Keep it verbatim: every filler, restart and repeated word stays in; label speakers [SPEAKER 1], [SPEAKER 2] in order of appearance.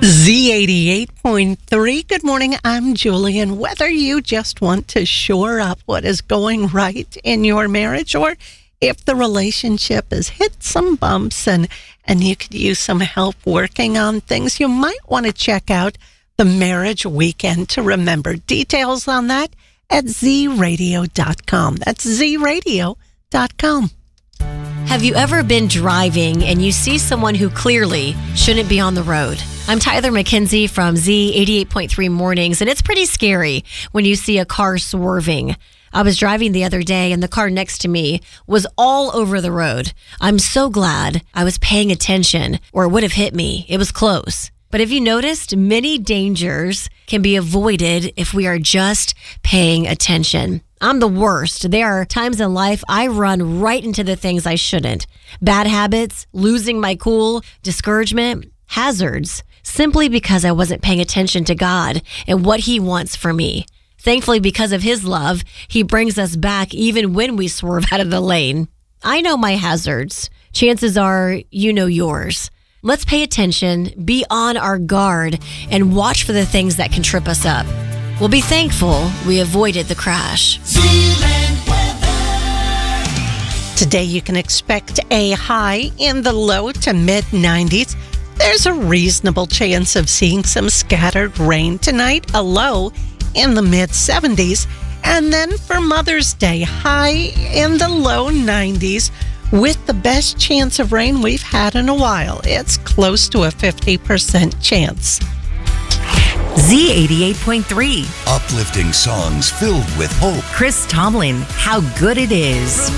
[SPEAKER 1] Z eighty-eight point three. Good morning. I'm Julian. Whether you just want to shore up what is going right in your marriage, or if the relationship has hit some bumps and, and you could use some help working on things, you might want to check out the Marriage Weekend to Remember. Details on that at z radio dot com. That's z radio dot com.
[SPEAKER 2] Have you ever been driving and you see someone who clearly shouldn't be on the road? I'm Tyler McKenzie from Z eighty-eight point three Mornings, and it's pretty scary when you see a car swerving. I was driving the other day and the car next to me was all over the road. I'm so glad I was paying attention, or it would have hit me. It was close. But have you noticed many dangers can be avoided if we are just paying attention? I'm the worst. There are times in life I run right into the things I shouldn't. Bad habits, losing my cool, discouragement, hazards, simply because I wasn't paying attention to God and what He wants for me. Thankfully, because of His love, He brings us back even when we swerve out of the lane. I know my hazards. Chances are you know yours. Let's pay attention, be on our guard, and watch for the things that can trip us up. We'll be thankful we avoided the crash.
[SPEAKER 1] Today you can expect a high in the low to mid nineties. There's a reasonable chance of seeing some scattered rain tonight, a low in the mid seventies. And then for Mother's Day, high in the low nineties with the best chance of rain we've had in a while. It's close to a fifty percent chance.
[SPEAKER 3] Z eighty-eight point three.
[SPEAKER 4] Uplifting songs filled with hope.
[SPEAKER 3] Chris Tomlin, How Good It Is.